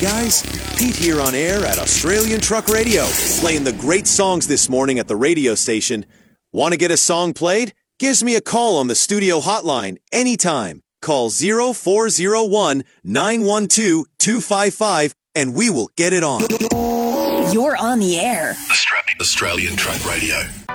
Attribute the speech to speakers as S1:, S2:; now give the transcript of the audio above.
S1: guys, Pete here on air at Australian Truck Radio, playing the great songs this morning at the radio station. Want to get a song played? Gives me a call on the studio hotline anytime. Call 0401-912-255 and we will get it on.
S2: You're on the air.
S3: Australian Truck Radio.